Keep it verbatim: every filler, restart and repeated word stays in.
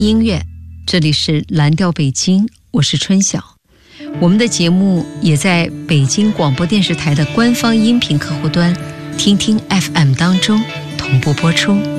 音乐，这里是蓝调北京，我是春晓。我们的节目也在北京广播电视台的官方音频客户端听听 F M 当中同步播出。